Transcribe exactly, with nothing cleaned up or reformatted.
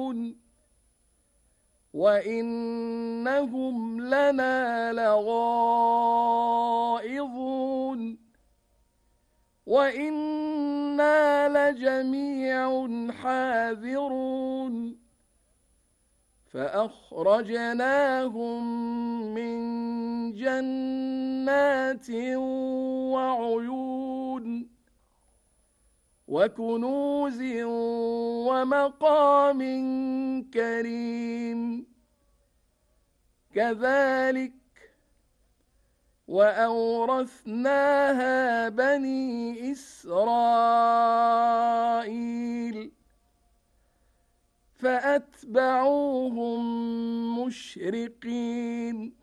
يعلمون وإنهم لنا لغائظون وإنا لجميع حاذرون فأخرجناهم من جنات وعيون وكنوز ومقام كريم كذلك وأورثناها بني إسرائيل فأتبعوهم مشرقين